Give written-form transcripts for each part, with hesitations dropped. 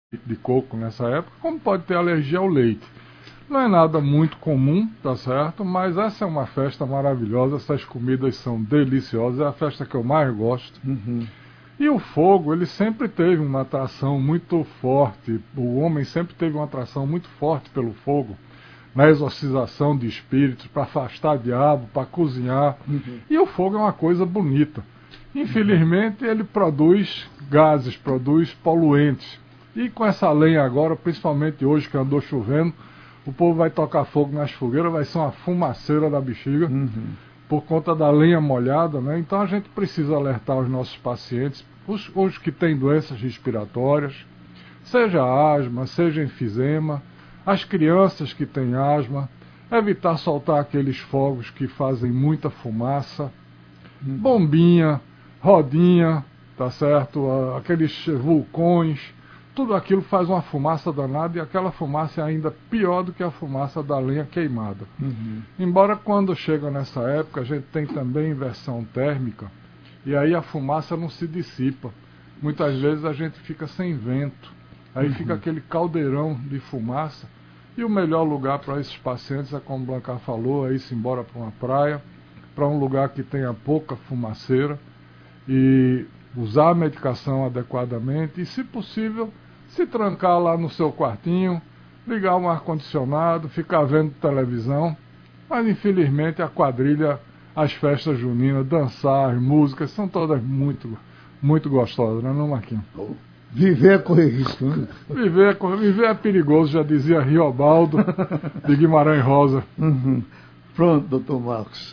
de coco nessa época, como pode ter alergia ao leite. Não é nada muito comum, tá certo? Mas essa é uma festa maravilhosa, essas comidas são deliciosas, é a festa que eu mais gosto. Uhum. E o fogo, ele sempre teve uma atração muito forte, o homem sempre teve uma atração muito forte pelo fogo, na exorcização de espíritos, para afastar diabo, para cozinhar. Uhum. E o fogo é uma coisa bonita. Infelizmente, ele produz gases, produz poluentes. E com essa lenha agora, principalmente hoje que andou chovendo, o povo vai tocar fogo nas fogueiras, vai ser uma fumaceira da bexiga, por conta da lenha molhada, né? Então a gente precisa alertar os nossos pacientes, os que têm doenças respiratórias, seja asma, seja enfisema, as crianças que têm asma, evitar soltar aqueles fogos que fazem muita fumaça, bombinha, rodinha, tá certo? Aqueles vulcões, tudo aquilo faz uma fumaça danada e aquela fumaça é ainda pior do que a fumaça da lenha queimada. Embora quando chega nessa época a gente tem também inversão térmica e aí a fumaça não se dissipa. Muitas vezes a gente fica sem vento, aí fica aquele caldeirão de fumaça e o melhor lugar para esses pacientes é, como o Blancar falou, é ir-se embora para uma praia, para um lugar que tenha pouca fumaceira e usar a medicação adequadamente e, se possível, se trancar lá no seu quartinho, ligar um ar-condicionado, ficar vendo televisão. Mas, infelizmente, a quadrilha, as festas juninas, dançar, as músicas, são todas muito, muito gostosas, não é, não, Marquinhos? Viver é correr risco, né? Viver é perigoso, já dizia Riobaldo de Guimarães Rosa. Pronto, doutor Marcos.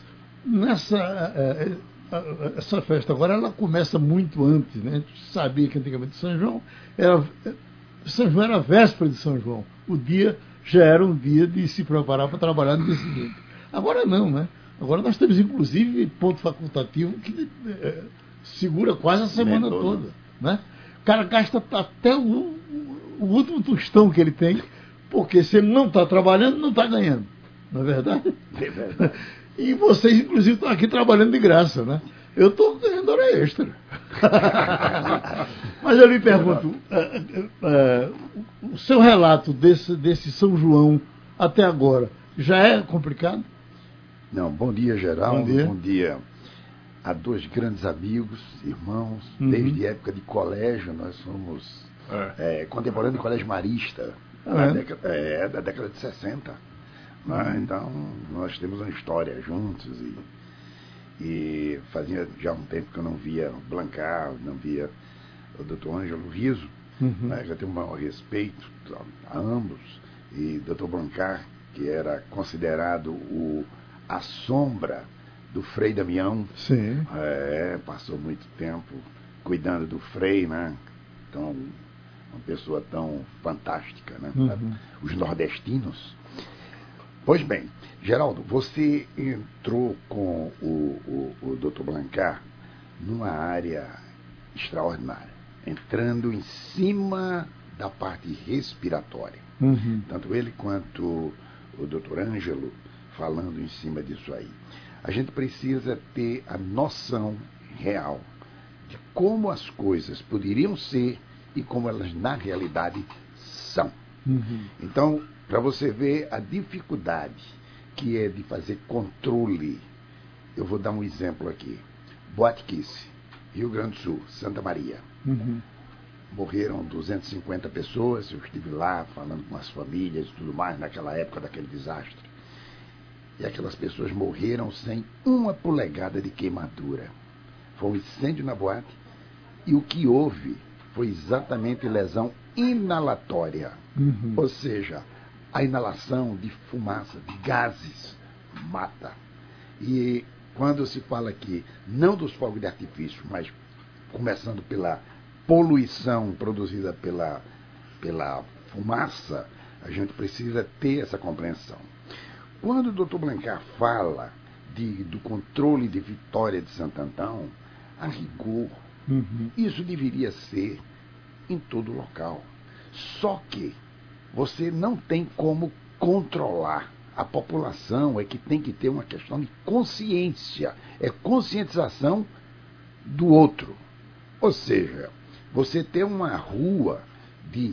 Essa festa agora ela começa muito antes, né? A gente sabia que antigamente São João era a véspera de São João. O dia já era um dia de se preparar para trabalhar no dia seguinte. Agora não, né? Agora nós temos inclusive ponto facultativo que segura quase a semana toda, né? O cara gasta até o último tostão que ele tem, porque se ele não está trabalhando, não está ganhando. Não é verdade? É verdade. E vocês, inclusive, estão aqui trabalhando de graça, né? Eu estou ganhando hora extra. Mas eu lhe pergunto, o seu relato desse São João até agora já é complicado? Não, bom dia, Geraldo. Bom dia. Bom dia a dois grandes amigos, irmãos, desde a época de colégio. Nós somos contemporâneos do Colégio Marista, da década de 60. Então, nós temos uma história juntos e fazia já um tempo que eu não via o Blancar, não via o Dr. Ângelo Riso, já tenho um maior respeito a ambos, e Dr. Blancar, que era considerado a sombra do Frei Damião. Sim. Passou muito tempo cuidando do Frei, né? Então, uma pessoa tão fantástica, né? Os nordestinos. Pois bem, Geraldo, você entrou com o Dr. Blancar numa área extraordinária, entrando em cima da parte respiratória. Tanto ele quanto o Dr. Ângelo falando em cima disso aí. A gente precisa ter a noção real de como as coisas poderiam ser e como elas na realidade são. Então, para você ver a dificuldade que é de fazer controle, eu vou dar um exemplo aqui. Boate Kiss, Rio Grande do Sul, Santa Maria. Morreram 250 pessoas, eu estive lá falando com as famílias e tudo mais, naquela época daquele desastre. E aquelas pessoas morreram sem uma polegada de queimadura. Foi um incêndio na boate e o que houve foi exatamente lesão inalatória. Ou seja, a inalação de fumaça, de gases, mata. E quando se fala aqui, não dos fogos de artifício, mas começando pela poluição produzida pela fumaça, a gente precisa ter essa compreensão. Quando o Dr. Blancar fala do controle de Vitória de Santo Antão, a rigor, isso deveria ser em todo local. Só que você não tem como controlar. A população é que tem que ter uma questão de consciência. É conscientização do outro. Ou seja, você ter uma rua de